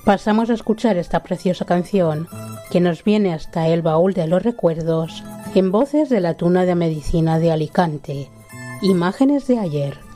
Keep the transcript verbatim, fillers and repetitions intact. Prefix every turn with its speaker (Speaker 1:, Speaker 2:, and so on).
Speaker 1: pasamos a escuchar esta preciosa canción que nos viene hasta el baúl de los recuerdos en voces de la Tuna de Medicina de Alicante. Imágenes de ayer.